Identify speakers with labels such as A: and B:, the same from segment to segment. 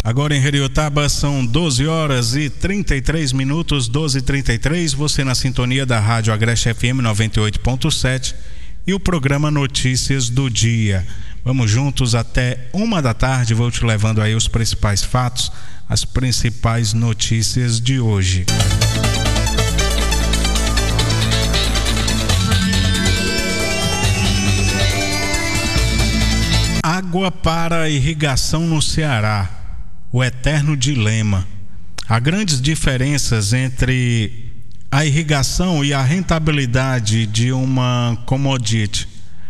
A: Agora em Heriotaba são 12 horas e 33 minutos, 12h33. Você na sintonia da Rádio Agreste FM 98.7 e o programa Notícias do Dia. Vamos juntos até 1 da tarde, vou te levando aí os principais fatos, as principais notícias de hoje. Água para irrigação no Ceará. O eterno dilema. Há grandes diferenças entre a irrigação e a rentabilidade de uma commodity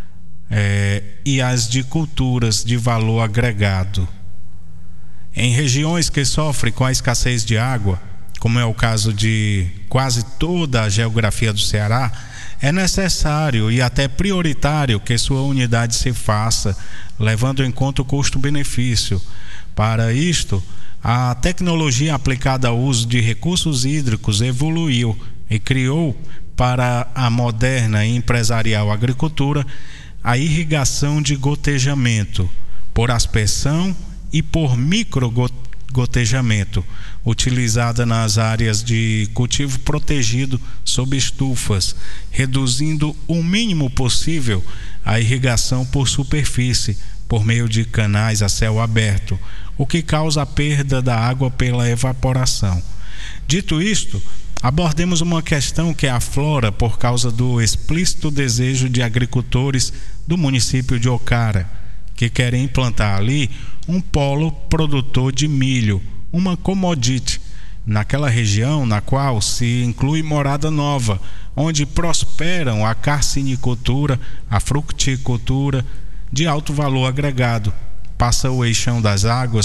A: e as de culturas de valor agregado. Em regiões que sofrem com a escassez de água, como é o caso de quase toda a geografia do Ceará, é necessário e até prioritário que sua unidade se faça, levando em conta o custo-benefício. Para isto, a tecnologia aplicada ao uso de recursos hídricos evoluiu e criou para a moderna e empresarial agricultura a irrigação de gotejamento, por aspersão e por microgotejamento, utilizada nas áreas de cultivo protegido sob estufas, reduzindo o mínimo possível a irrigação por superfície, por meio de canais a céu aberto, o que causa a perda da água pela evaporação. Dito isto, abordemos uma questão que aflora por causa do explícito desejo de agricultores do município de Ocara, que querem implantar ali um polo produtor de milho, uma commodity, naquela região na qual se inclui Morada Nova, onde prosperam a carcinicultura, a fruticultura de alto valor agregado. Passa o eixão das águas